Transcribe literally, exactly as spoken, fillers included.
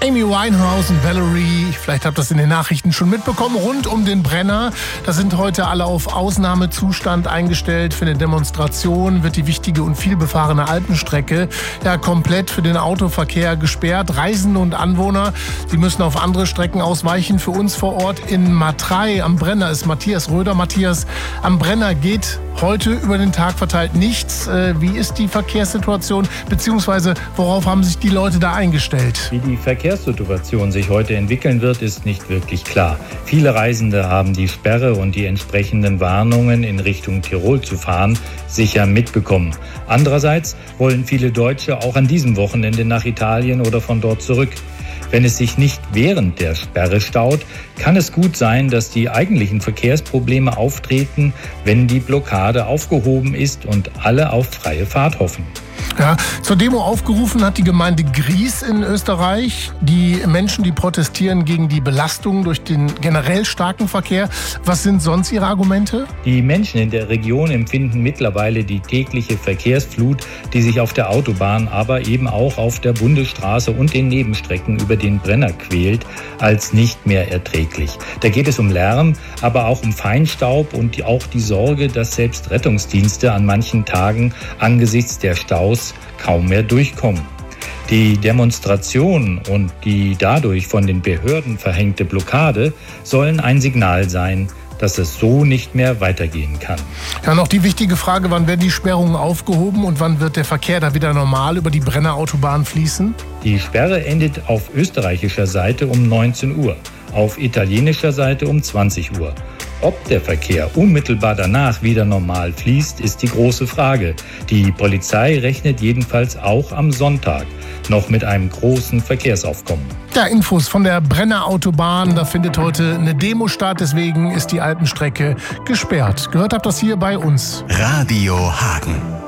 Amy Winehouse und Valerie, vielleicht habt ihr das in den Nachrichten schon mitbekommen, rund um den Brenner. Da sind heute alle auf Ausnahmezustand eingestellt. Für eine Demonstration wird die wichtige und vielbefahrene Alpenstrecke ja komplett für den Autoverkehr gesperrt. Reisende und Anwohner, die müssen auf andere Strecken ausweichen. Für uns vor Ort in Matrei am Brenner ist Matthias Röder. Matthias, am Brenner geht heute über den Tag verteilt nichts. Wie ist die Verkehrssituation, beziehungsweise worauf haben sich die Leute da eingestellt? Wie die Verkehrssituation sich heute entwickeln wird, ist nicht wirklich klar. Viele Reisende haben die Sperre und die entsprechenden Warnungen in Richtung Tirol zu fahren sicher mitbekommen. Andererseits wollen viele Deutsche auch an diesem Wochenende nach Italien oder von dort zurück. Wenn es sich nicht während der Sperre staut, kann es gut sein, dass die eigentlichen Verkehrsprobleme auftreten, wenn die Blockade aufgehoben ist und alle auf freie Fahrt hoffen. Ja, zur Demo aufgerufen hat die Gemeinde Gries in Österreich. Die Menschen, die protestieren gegen die Belastung durch den generell starken Verkehr. Was sind sonst ihre Argumente? Die Menschen in der Region empfinden mittlerweile die tägliche Verkehrsflut, die sich auf der Autobahn, aber eben auch auf der Bundesstraße und den Nebenstrecken über den Brenner quält, als nicht mehr erträglich. Da geht es um Lärm, aber auch um Feinstaub und auch die Sorge, dass selbst Rettungsdienste an manchen Tagen angesichts der Staus kaum mehr durchkommen. Die Demonstration und die dadurch von den Behörden verhängte Blockade sollen ein Signal sein, dass es so nicht mehr weitergehen kann. Ja, noch die wichtige Frage, wann werden die Sperrungen aufgehoben und wann wird der Verkehr da wieder normal über die Brennerautobahn fließen? Die Sperre endet auf österreichischer Seite um neunzehn Uhr, auf italienischer Seite um zwanzig Uhr. Ob der Verkehr unmittelbar danach wieder normal fließt, ist die große Frage. Die Polizei rechnet jedenfalls auch am Sonntag noch mit einem großen Verkehrsaufkommen. Ja, Infos von der Brennerautobahn. Da findet heute eine Demo statt, deswegen ist die Alpenstrecke gesperrt. Gehört habt das hier bei uns. Radio Hagen.